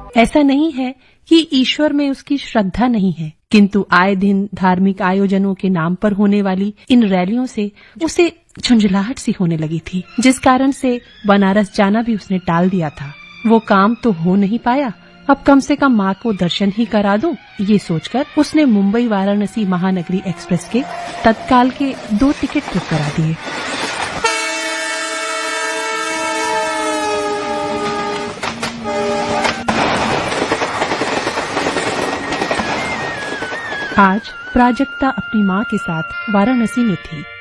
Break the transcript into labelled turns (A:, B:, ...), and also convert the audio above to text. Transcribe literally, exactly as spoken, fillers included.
A: ऐसा नहीं है कि ईश्वर में उसकी श्रद्धा नहीं है, किंतु आए दिन धार्मिक आयोजनों के नाम पर होने वाली इन रैलियों से उसे झुंझलाहट सी होने लगी थी, जिस कारण से बनारस जाना भी उसने टाल दिया था। वो काम तो हो नहीं पाया, अब कम से कम माँ को दर्शन ही करा दूं, ये सोचकर उसने मुंबई वाराणसी महानगरी एक्सप्रेस के तत्काल के दो टिकट बुक करा दिए। आज प्राजक्ता अपनी माँ के साथ वाराणसी में थी।